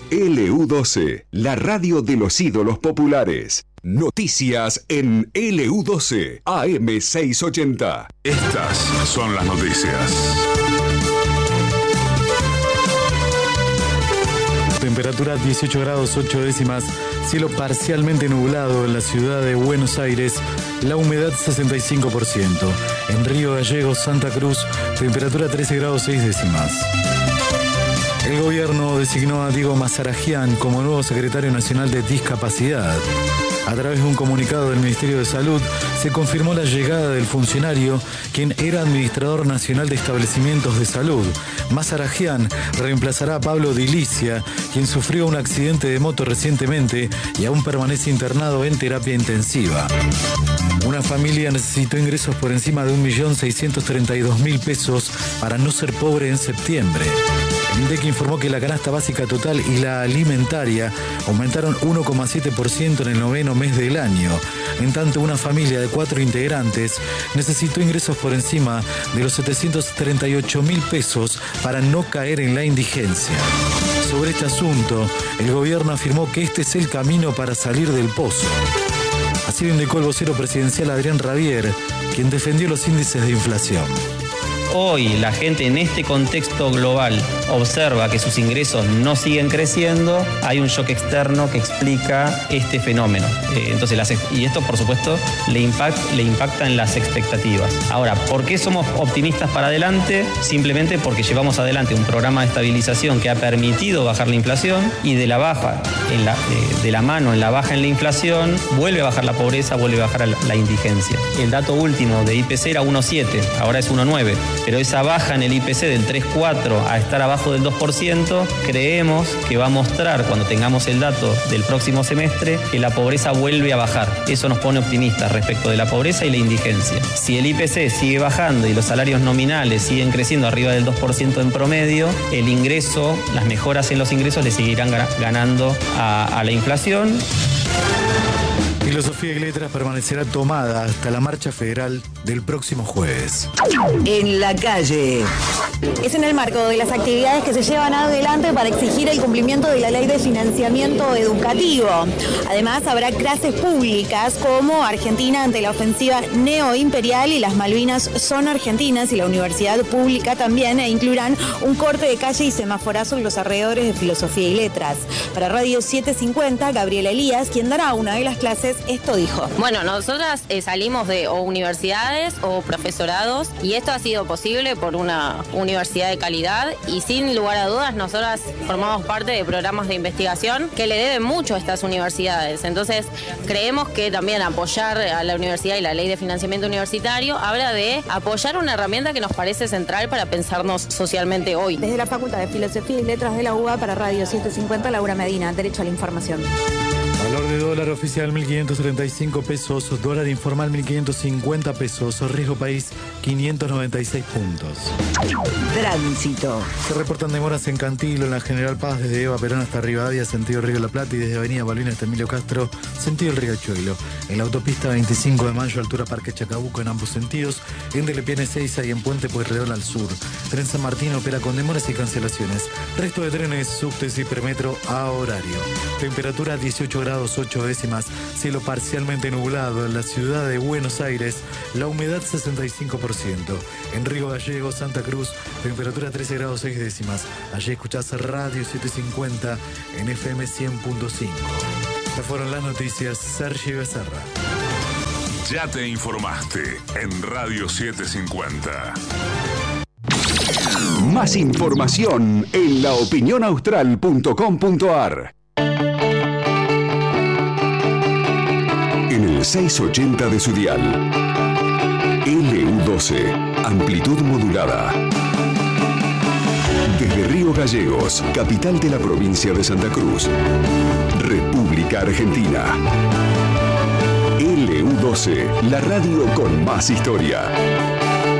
LU12, la radio de los ídolos populares. Noticias en LU12, AM680. Estas son las noticias. Temperatura 18 grados 8 décimas, cielo parcialmente nublado en la ciudad de Buenos Aires, la humedad 65%. En Río Gallegos, Santa Cruz, temperatura 13 grados 6 décimas. El gobierno designó a Diego Mazarajian como nuevo secretario nacional de Discapacidad. A través de un comunicado del Ministerio de Salud, se confirmó la llegada del funcionario, quien era administrador nacional de establecimientos de salud. Mazarajian reemplazará a Pablo Dilicia, quien sufrió un accidente de moto recientemente y aún permanece internado en terapia intensiva. Una familia necesitó ingresos por encima de 1.632.000 pesos para no ser pobre en septiembre. El INDEC informó que la canasta básica total y la alimentaria aumentaron 1,7% en el noveno mes del año. En tanto, una familia de 4 integrantes necesitó ingresos por encima de los 738.000 pesos para no caer en la indigencia. Sobre este asunto, el gobierno afirmó que este es el camino para salir del pozo. Así lo indicó el vocero presidencial Adrián Rabier, quien defendió los índices de inflación. Hoy la gente en este contexto global observa que sus ingresos no siguen creciendo, hay un shock externo que explica este fenómeno. Y esto, por supuesto, le impacta en las expectativas. Ahora, ¿por qué somos optimistas para adelante? Simplemente porque llevamos adelante un programa de estabilización que ha permitido bajar la inflación y de la baja en la baja en la inflación vuelve a bajar la pobreza, vuelve a bajar la indigencia. El dato último de IPC era 1,7, ahora es 1,9. Pero esa baja en el IPC del 3,4 a estar abajo del 2%, creemos que va a mostrar, cuando tengamos el dato del próximo semestre, que la pobreza vuelve a bajar. Eso nos pone optimistas respecto de la pobreza y la indigencia. Si el IPC sigue bajando y los salarios nominales siguen creciendo arriba del 2% en promedio, el ingreso, las mejoras en los ingresos le seguirán ganando a la inflación. Filosofía y Letras permanecerá tomada hasta la marcha federal del próximo jueves. En la calle. Es en el marco de las actividades que se llevan adelante para exigir el cumplimiento de la Ley de Financiamiento Educativo. Además, habrá clases públicas como Argentina ante la ofensiva neoimperial y las Malvinas son argentinas y la universidad pública también, e incluirán un corte de calle y semaforazo en los alrededores de Filosofía y Letras. Para Radio 750, Gabriela Elías, quien dará una de las clases, esto dijo. Bueno, nosotras salimos de o universidades o profesorados y esto ha sido posible por una universidad de calidad y sin lugar a dudas nosotras formamos parte de programas de investigación que le deben mucho a estas universidades. Entonces creemos que también apoyar a la universidad y la Ley de Financiamiento Universitario habla de apoyar una herramienta que nos parece central para pensarnos socialmente hoy. Desde la Facultad de Filosofía y Letras de la UBA para Radio 750, Laura Medina, Derecho a la Información. Valor de dólar oficial 1.535 pesos, dólar informal 1.550 pesos, riesgo país 596 puntos. Tránsito. Se reportan demoras en Cantilo, en la General Paz, desde Eva Perón hasta Rivadavia, sentido Río de la Plata, y desde Avenida Balbina hasta Emilio Castro, sentido el Riachuelo. En la autopista 25 de Mayo, altura Parque Chacabuco, en ambos sentidos, entre Lepiane Ezeiza y en Puente Pueyrredón al sur. Tren San Martín opera con demoras y cancelaciones. Resto de trenes, subtes y premetro a horario. Temperatura 18 grados 8 décimas, cielo parcialmente nublado en la ciudad de Buenos Aires, la humedad 65%. En Río Gallegos, Santa Cruz, temperatura 13 grados 6 décimas. Allí escuchás Radio 750 en FM 100.5. Estas fueron las noticias. Sergio Becerra. Ya te informaste en Radio 750. Más información en laopinionaustral.com.ar. En el 680 de su dial. LU12, amplitud modulada. Desde Río Gallegos, capital de la provincia de Santa Cruz, República Argentina. LU12, la radio con más historia.